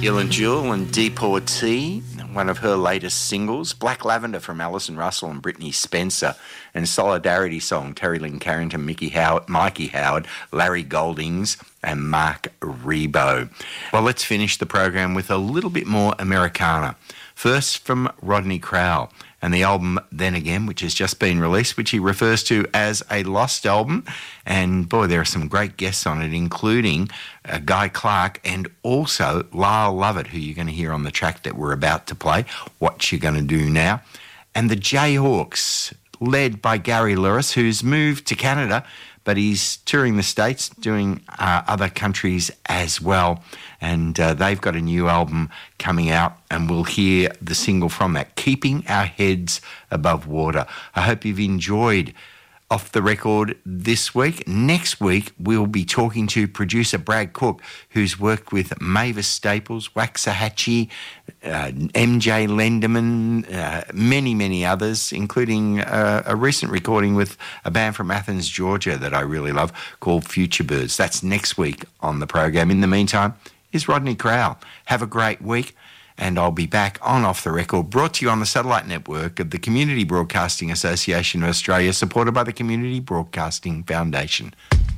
Ilan Jewell and Deportee, one of her latest singles, Black Lavender from Alison Russell and Brittany Spencer, and Solidarity Song, Terry Lynn Carrington, Mikey Howard, Larry Goldings and Mark Rebo. Well, let's finish the program with a little bit more Americana. First from Rodney Crowell and the album Then Again, which has just been released, which he refers to as a lost album. And boy, there are some great guests on it, including Guy Clark and also Lyle Lovett, who you're going to hear on the track that we're about to play, What You Gonna Do Now. And the Jayhawks, led by Gary Lewis, who's moved to Canada, but he's touring the States, doing other countries as well. And they've got a new album coming out, and we'll hear the single from that, Keeping Our Heads Above Water. I hope you've enjoyed Off the Record this week. Next week, we'll be talking to producer Brad Cook, who's worked with Mavis Staples, Waxahachie, MJ Lenderman, many, many others, including a recent recording with a band from Athens, Georgia that I really love called Future Birds. That's next week on the program. In the meantime, is Rodney Crowell. Have a great week, and I'll be back on Off the Record, brought to you on the satellite network of the Community Broadcasting Association of Australia, supported by the Community Broadcasting Foundation.